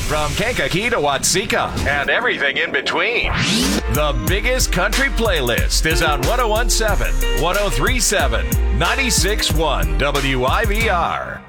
From Kankakee to Watseka and everything in between. The biggest country playlist is on 1017, 1037, 96.1 WIVR.